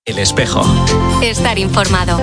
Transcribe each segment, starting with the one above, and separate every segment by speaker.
Speaker 1: El Espejo.
Speaker 2: Estar informado.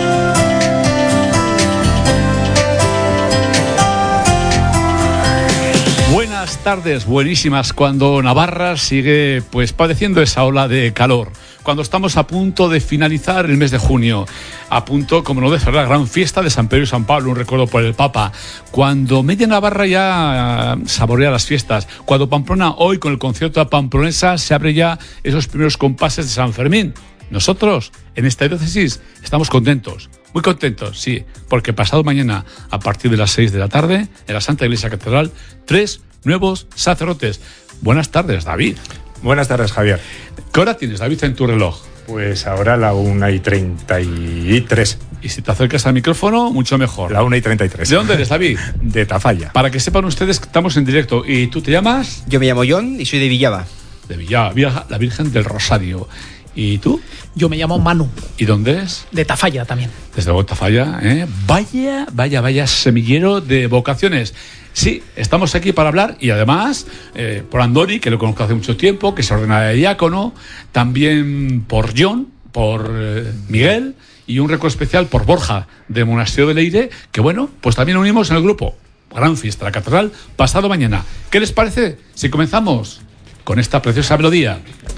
Speaker 3: Buenas tardes, buenísimas, cuando Navarra sigue padeciendo esa ola de calor, cuando estamos a punto de finalizar el mes de junio, a punto, como no, de cerrar la gran fiesta de San Pedro y San Pablo, un recuerdo por el Papa, cuando media Navarra ya saborea las fiestas, cuando Pamplona hoy con el concierto de Pamplonesa se abre ya esos primeros compases de San Fermín. Nosotros, en esta diócesis, estamos contentos, muy contentos, sí, porque pasado mañana, a partir de las 6 de la tarde, en la Santa Iglesia Catedral, 3 nuevos sacerdotes. Buenas tardes, David.
Speaker 4: Buenas tardes, Javier.
Speaker 3: ¿Qué hora tienes, David, en tu reloj?
Speaker 4: Pues ahora la 1:33.
Speaker 3: Y si te acercas al micrófono, mucho mejor.
Speaker 4: La 1:33.
Speaker 3: ¿De dónde eres, David?
Speaker 4: De Tafalla.
Speaker 3: Para que sepan ustedes que estamos en directo. ¿Y tú te llamas?
Speaker 5: Yo me llamo John y soy de Villava.
Speaker 3: De Villava, la Virgen del Rosario. ¿Y tú?
Speaker 6: Yo me llamo Manu.
Speaker 3: ¿Y dónde es?
Speaker 6: De Tafalla también.
Speaker 3: Desde luego Tafalla, ¿eh? Vaya semillero de vocaciones. Sí, estamos aquí para hablar y además por Andori, que lo conozco hace mucho tiempo, que se ordena de diácono, también por John, por Miguel y un recuerdo especial por Borja de Monasterio de Leire, que bueno, pues también unimos en el grupo. Gran fiesta, la catedral, pasado mañana. ¿Qué les parece si comenzamos con esta preciosa melodía?